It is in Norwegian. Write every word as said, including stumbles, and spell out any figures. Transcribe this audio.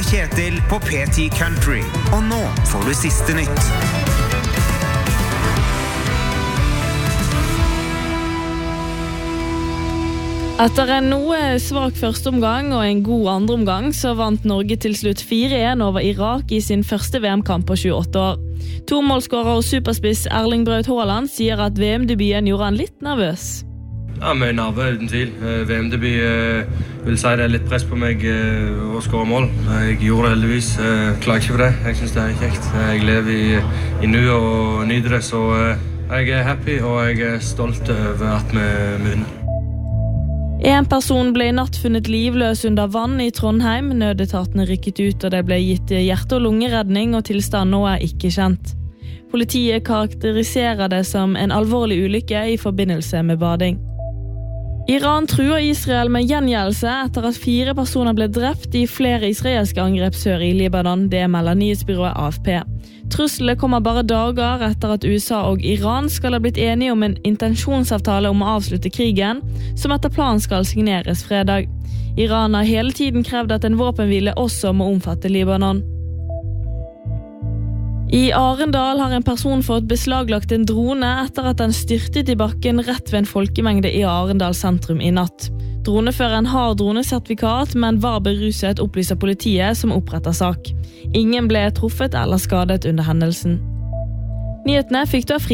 og Kjetil på P ti Country. Og nå får du siste nytt. Etter en noe svak førsteomgang og en god andreomgang så vant Norge til slutt fire en over Irak i sin første V M-kamp på tjueåtte år. To målskårer og superspiss Erling Braut Haaland sier at V M-debuten gjorde han litt nervøs. Ja, mye nerve, uten tvil. V M-debut vil si det er litt press på meg å skåre mål. Jeg gjorde det heldigvis. Jeg klager ikke for det. Jeg synes det er kjekt. Jeg lever i, i nu og nyter det, så jeg er happy og jeg er stolt over at vi vinner. En person ble i natt funnet livløs under vann i Trondheim. Nødetatene rykket ut, og det ble gitt hjerte- og lungeredning, og tilstanden nå er ikke kjent. Politiet karakteriserer det som en alvorlig ulykke i forbindelse med bading. Iran truer Israel med gjengjeldelse etter at fire personer ble drept i flere israelske angrep sør i Libanon, det melder nyhetsbyrået A F P. Trusselet kommer bare dager etter at U S A og Iran skal ha blitt enige om en intensjonsavtale om å avslutte krigen, som etter planen skal signeres fredag. Iran har hele tiden krevd at en våpenhvile også må omfatte Libanon. I Arendal har en person fått beslaglagt en drone etter at den styrtet i bakken rett ved en folkemengde i Arendal sentrum i natt. Droneføreren har dronesertifikat, men var beruset, opplyser politiet som oppretter sak. Ingen ble truffet eller skadet under hendelsen. Nyhetene fikk du av Fri.